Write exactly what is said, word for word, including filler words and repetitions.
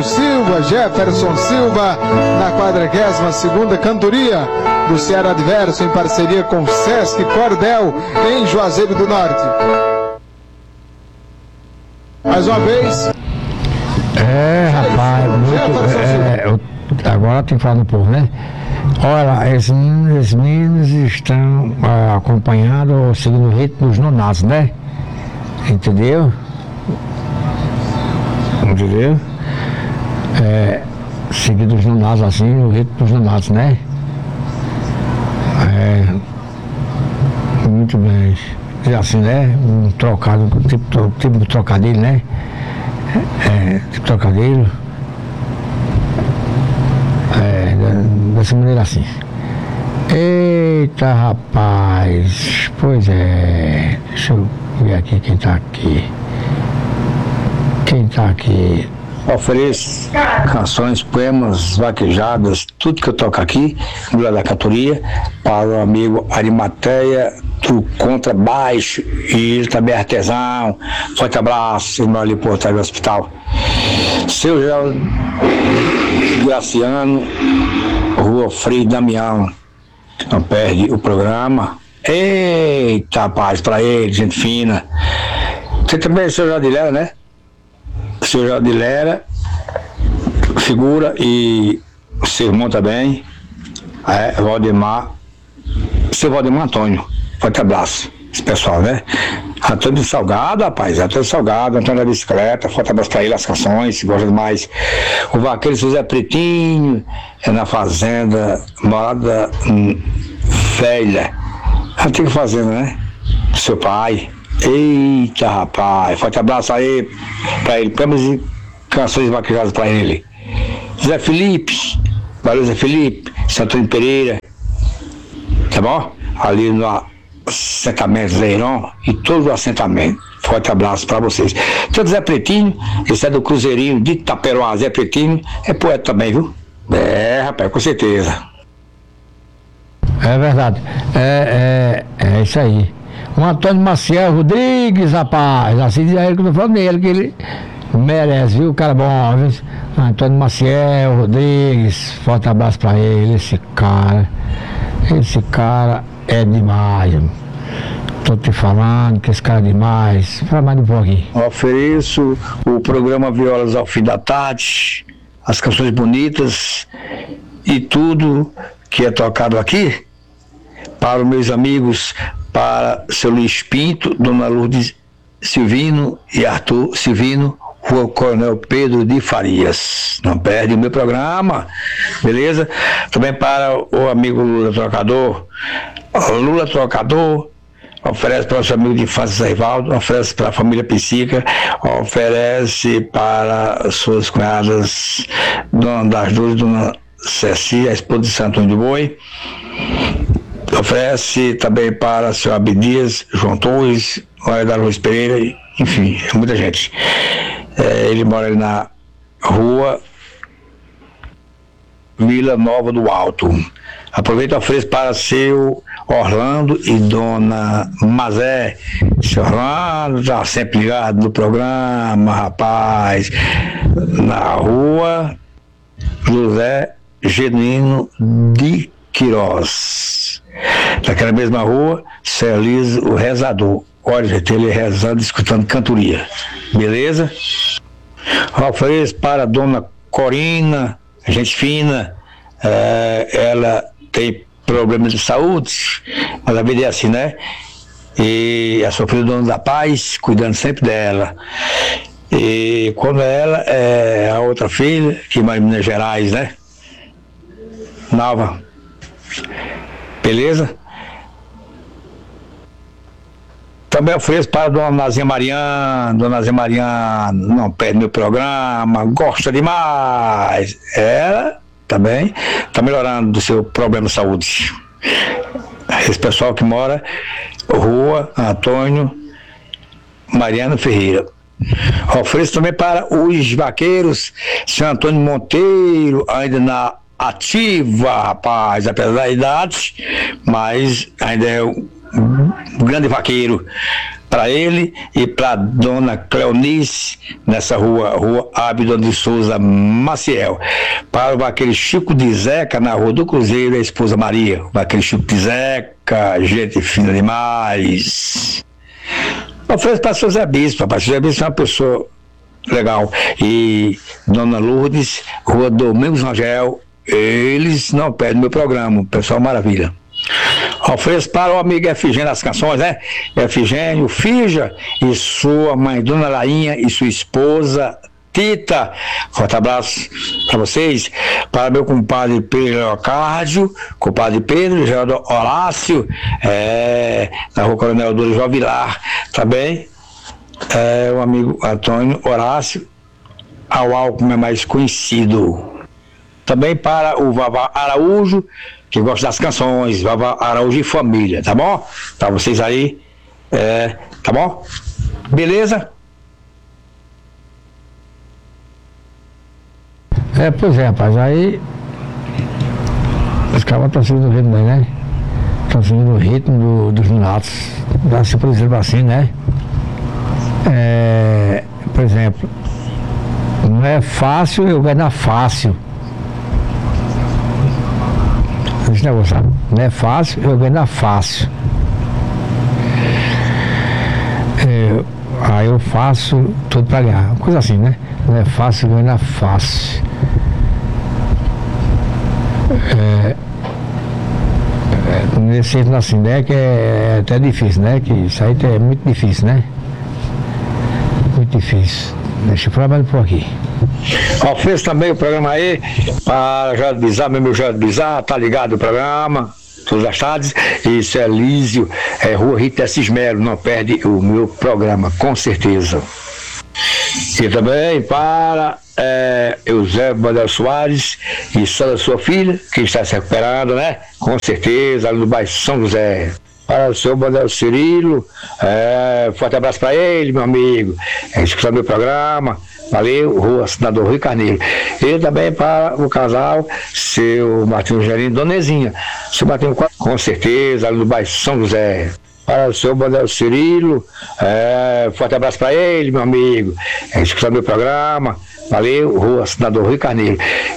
Silva, Jefferson Silva, na quadragésima segunda cantoria do Ceará Adverso, em parceria com Sesc Cordel, em Juazeiro do Norte. Mais uma vez. É, rapaz, muito, é, eu, agora tem que falar no povo, né? Olha, esses meninos, esses meninos estão é, acompanhando, seguindo o ritmo dos nonatos, né? Entendeu? Entendeu? É, seguindo os nonatos assim, o ritmo dos nonatos, né? É, muito bem. E assim, né? Um trocado, tipo, tipo de trocadilho, né? É, tipo trocadilho. É, dessa maneira assim. Eita, rapaz. Pois é. Deixa eu ver aqui quem tá aqui. Quem tá aqui? Ofereço canções, poemas, vaquejadas, tudo que eu toco aqui, no da cantoria, para o amigo Arimateia do Contrabaixo, e ele também é artesão. Forte abraço, irmão ali por trás do hospital. Seu Geraldo Graciano, Rua Frei Damião. Não perde o programa. Eita, paz para ele, gente fina. Você também é o seu Jardilera, né? Seu Jardilera, figura, e seu irmão também, é, Valdemar, seu Valdemar Antônio. Forte abraço, esse pessoal, né? Antônio Salgado, rapaz, Antônio Salgado, Antônio da Bicicleta, forte abraço pra ele, as canções, gosta demais. O vaqueiro José Pretinho, é na fazenda, morada hum, velha, antiga fazenda, né? Seu pai. Eita, rapaz, forte abraço aí pra ele, poemas e canções vaquejadas pra ele. Zé Felipe, valeu Zé Felipe, Santônio Pereira, tá bom? Ali no assentamento Leirão e todo o assentamento. Forte abraço pra vocês. Então, Zé Pretinho, esse é do Cruzeirinho de Itaperoá. Zé Pretinho é poeta também, viu? É, rapaz, com certeza. É verdade, é, é, é isso aí. O Antônio Maciel Rodrigues, rapaz, assim diz ele que eu tô falando dele, que ele merece, viu? O cara bom, viu? Antônio Maciel Rodrigues, forte abraço pra ele, esse cara, esse cara é demais, tô te falando que esse cara é demais. Fala mais um pouquinho. Ofereço o programa Violas ao fim da tarde, as canções bonitas e tudo que é tocado aqui para os meus amigos, para seu Luiz Pinto, Dona Lourdes Silvino e Arthur Silvino, Rua Coronel Pedro de Farias. Não perde o meu programa, beleza? Também para o amigo Lula Trocador. Lula Trocador oferece para o seu amigo de infância Rivaldo, oferece para a família Psica, oferece para suas cunhadas, Dona das Dores, Dona Ceci, a esposa de Santo Antônio de Boi. Oferece também para o senhor Abdias, João Torres, Maria da Luz Pereira, enfim, é muita gente. É, ele mora ali na rua Vila Nova do Alto. Aproveita e oferece para seu Orlando e Dona Mazé. Seu Orlando está sempre ligado no programa, rapaz. Na rua José Genuíno de Queiroz. Naquela mesma rua, Celise, o rezador. Olha, gente, ele rezando, escutando cantoria. Beleza? Ofereço para a Dona Corina, gente fina. É, ela tem problemas de saúde, mas a vida é assim, né? E a sua filha, Dona da Paz, cuidando sempre dela. E quando ela é a outra filha, que mora em Minas Gerais, né? Nova. Beleza? Também ofereço para a Dona Nazinha Mariana. Dona Nazinha Mariana não perde meu programa, gosta demais. Ela também está melhorando do seu problema de saúde. Esse pessoal que mora Rua Antônio Mariano Ferreira. Ofereço também para os vaqueiros, senhor Antônio Monteiro, ainda na ativa, rapaz, apesar da idade, mas ainda é um grande vaqueiro. para ele e para dona Cleonice, nessa rua, rua Abdon de Souza Maciel. Para o vaqueiro Chico de Zeca, na rua do Cruzeiro, a esposa Maria. O vaqueiro Chico de Zeca, gente fina demais. Ofereço para o seu Zé Bispo, rapaz. O Zé Bispo é uma pessoa legal. E dona Lourdes, rua Domingos Rangel, eles não perdem meu programa, pessoal maravilha. Ofereço para o amigo Efigênio das Canções, né? Efigênio, Fija e sua mãe, Dona Lainha, e sua esposa Tita. Forte abraço para vocês. Para meu compadre Pedro Leocárdio, compadre Pedro, Geraldo Horácio, é, na rua Coronel Dorival Vilar, também. É, o amigo Antônio Horácio, ao como é mais conhecido. Também para o Vavá Araújo, que gosta das canções, Vavá Araújo e família, tá bom? Para vocês aí, é, tá bom? Beleza? É, pois é, rapaz, aí os caras estão seguindo o ritmo aí, né? Estão seguindo o ritmo do, dos mulatos, se por exemplo assim, né? É, por exemplo, não é fácil eu ganhar fácil. Esse negócio, sabe? Não é fácil eu ganhar fácil. É, aí eu faço tudo pra ganhar, uma coisa assim, né? Não é fácil ganhar fácil. É, é, nesse ritmo assim, né? Que é, é até difícil, né? Que isso aí é muito difícil, né? Muito difícil. Deixa eu falar por aqui. Ó, fez também o programa aí para Jorge Bizarro, meu amigo Jorge Bizarro, tá ligado o programa, todas as tardes. Isso é Lísio, é Rua Rita Cismero, não perde o meu programa, com certeza. E também para é, Eusébio Bandel Soares e só da sua filha, que está se recuperando, né? Com certeza, ali no bairro São José. Para o seu Bandel Cirilo, é, forte abraço para ele, meu amigo. É escutar meu programa. Valeu, Rua Senador Rui Carneiro. E também para o casal, seu Martinho Gerino e Donezinha. Seu Martinho, com certeza, ali no bairro São José. Para o seu Bandel Cirilo, é, forte abraço para ele, meu amigo. É escutar meu programa. Valeu, Rua Senador Rui Carneiro.